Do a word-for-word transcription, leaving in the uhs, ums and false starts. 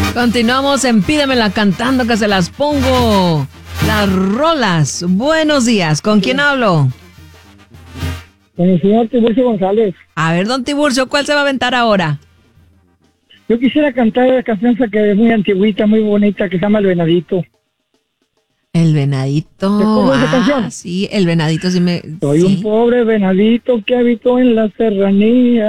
Continuamos en Pídemela cantando que se las pongo. Las rolas. Buenos días. ¿Con quién hablo? Con el señor Tiburcio González. A ver, don Tiburcio, ¿cuál se va a aventar ahora? Yo quisiera cantar la canción esa que es muy antigüita, muy bonita, que se llama El Venadito. El venadito. ¿Te acuerdas de esa Ah, canción? sí, el venadito sí me... Soy sí. un pobre venadito que habitó en la serranía.